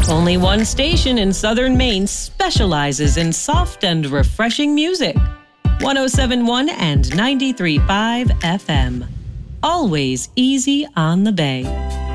Only one station in southern Maine specializes in soft and refreshing music. 107.1 and 93.5 FM. Always easy on the Bay.